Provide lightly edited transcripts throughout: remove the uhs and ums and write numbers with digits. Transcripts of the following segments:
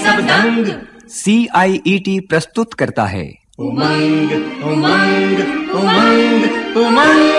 सब दंग। CIET प्रस्तुत करता है उमंग उमंग उमंग उमंग।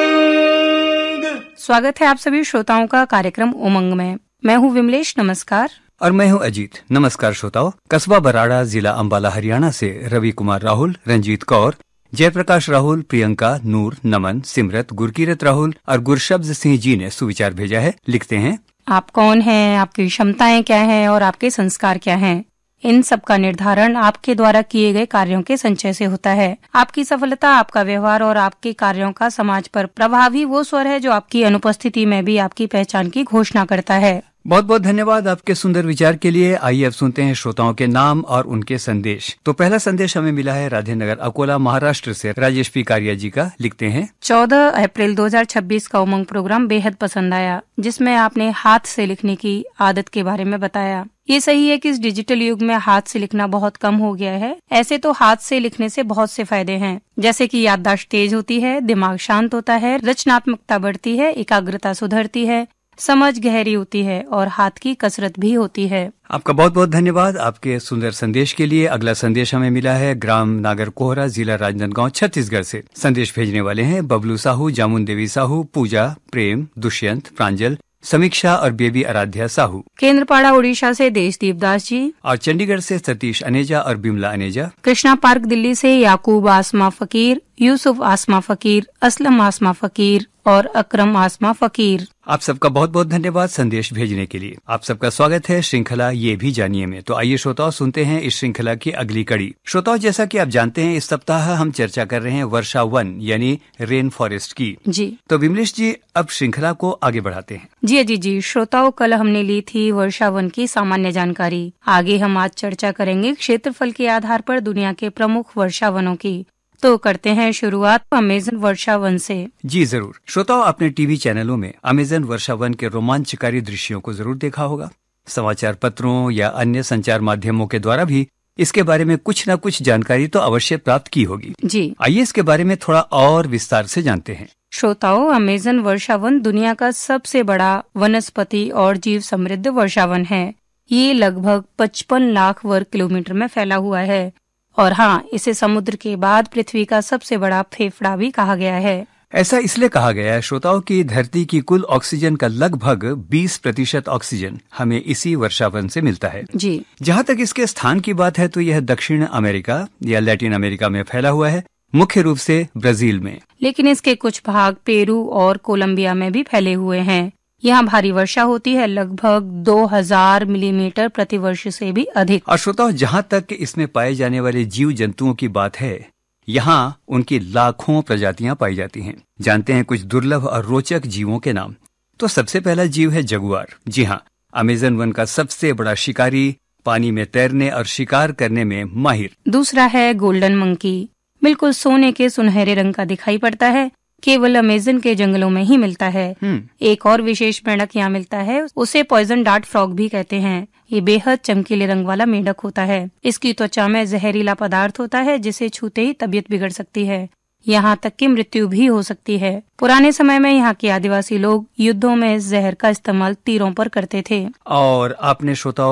स्वागत है आप सभी श्रोताओं का कार्यक्रम उमंग में। मैं हूँ विमलेश, नमस्कार। और मैं हूँ अजीत, नमस्कार श्रोताओं। कस्बा बराड़ा, जिला अंबाला, हरियाणा से रवि कुमार राहुल, रंजीत कौर, जयप्रकाश राहुल, प्रियंका, नूर, नमन, सिमरत, गुरकीरत राहुल और गुरशब्द सिंह जी ने सुविचार भेजा है। लिखते हैं, आप कौन हैं, आपकी क्षमताएं क्या हैं और आपके संस्कार क्या हैं। इन सब का निर्धारण आपके द्वारा किए गए कार्यों के संचय से होता है। आपकी सफलता, आपका व्यवहार और आपके कार्यों का समाज पर प्रभावी वो स्वर है जो आपकी अनुपस्थिति में भी आपकी पहचान की घोषणा करता है। बहुत बहुत धन्यवाद आपके सुंदर विचार के लिए। आइए अब सुनते हैं श्रोताओं के नाम और उनके संदेश। तो पहला संदेश हमें मिला है राधेनगर, अकोला, महाराष्ट्र से राजेश पी कारिया जी का। लिखते हैं, 14 अप्रैल 2026 का उमंग प्रोग्राम बेहद पसंद आया, जिसमें आपने हाथ से लिखने की आदत के बारे में बताया। ये सही है कि इस डिजिटल युग में हाथ से लिखना बहुत कम हो गया है। ऐसे तो हाथ से लिखने से बहुत से फायदे हैं, जैसे कि याददाश्त तेज होती है, दिमाग शांत होता है, रचनात्मकता बढ़ती है, एकाग्रता सुधरती है, समझ गहरी होती है और हाथ की कसरत भी होती है। आपका बहुत बहुत धन्यवाद आपके सुंदर संदेश के लिए। अगला संदेश हमें मिला है ग्राम नागर कोहरा, जिला राजनांदगांव, छत्तीसगढ़ से। संदेश भेजने वाले हैं बबलू साहू, जामुन देवी साहू, पूजा, प्रेम, दुष्यंत, प्रांजल, समीक्षा और बेबी आराध्या साहू। केंद्रपाड़ा उड़ीसा से देशदीप दास जी, और चंडीगढ़ से सतीश अनेजा और बिमला अनेजा। कृष्णा पार्क दिल्ली से याकूब आसमा फकीर, यूसुफ आसमा फकीर, असलम आसमा फकीर और अकरम आसमा फकीर। आप सबका बहुत बहुत धन्यवाद संदेश भेजने के लिए। आप सबका स्वागत है श्रृंखला ये भी जानिए में। तो आइए श्रोताओं, सुनते हैं इस श्रृंखला की अगली कड़ी। श्रोताओं, जैसा कि आप जानते हैं, इस सप्ताह हम चर्चा कर रहे हैं वर्षा वन यानी रेन फॉरेस्ट की। जी तो विमलेश जी, अब श्रृंखला को आगे बढ़ाते हैं। जी अजीत जी, श्रोताओं, कल हमने ली थी वर्षा वन की सामान्य जानकारी। आगे हम आज चर्चा करेंगे क्षेत्रफल के आधार पर दुनिया के प्रमुख वर्षा वनों की। तो करते हैं शुरुआत अमेज़न वर्षा वन से। जी जरूर। श्रोताओं, अपने टीवी चैनलों में अमेज़न वर्षा वन के रोमांचकारी दृश्यों को जरूर देखा होगा। समाचार पत्रों या अन्य संचार माध्यमों के द्वारा भी इसके बारे में कुछ न कुछ जानकारी तो अवश्य प्राप्त की होगी। जी आइए इसके बारे में थोड़ा और विस्तार से जानते हैं। श्रोताओं, अमेज़न वर्षा वन दुनिया का सबसे बड़ा वनस्पति और जीव समृद्ध वर्षा वन है। ये लगभग 55 लाख वर्ग किलोमीटर में फैला हुआ है और हाँ, इसे समुद्र के बाद पृथ्वी का सबसे बड़ा फेफड़ा भी कहा गया है। ऐसा इसलिए कहा गया है श्रोताओं की धरती की कुल ऑक्सीजन का लगभग 20% ऑक्सीजन हमें इसी वर्षा वन से मिलता है। जी जहाँ तक इसके स्थान की बात है तो यह दक्षिण अमेरिका या लैटिन अमेरिका में फैला हुआ है, मुख्य रूप से ब्राजील में। लेकिन इसके कुछ भाग पेरू और कोलंबिया में भी फैले हुए हैं। यहाँ भारी वर्षा होती है, लगभग 2000 मिलीमीटर प्रतिवर्ष से भी अधिक। और श्रोताओं, जहाँ तक इसमें पाए जाने वाले जीव जंतुओं की बात है, यहाँ उनकी लाखों प्रजातियां पाई जाती हैं। जानते हैं कुछ दुर्लभ और रोचक जीवों के नाम। तो सबसे पहला जीव है जगुआर। जी हाँ, अमेज़न वन का सबसे बड़ा शिकारी, पानी में तैरने और शिकार करने में माहिर। दूसरा है गोल्डन मंकी। बिल्कुल सोने के सुनहरे रंग का दिखाई पड़ता है, केवल अमेज़न के जंगलों में ही मिलता है। एक और विशेष मेंढक यहाँ मिलता है, उसे पॉइजन डार्ट फ्रॉग भी कहते हैं। ये बेहद चमकीले रंग वाला मेंढक होता है। इसकी त्वचा में जहरीला पदार्थ होता है, जिसे छूते ही तबीयत बिगड़ सकती है, यहाँ तक कि मृत्यु भी हो सकती है। पुराने समय में यहाँ के आदिवासी लोग युद्धों में इस जहर का इस्तेमाल तीरों पर करते थे। और आपने श्रोताओं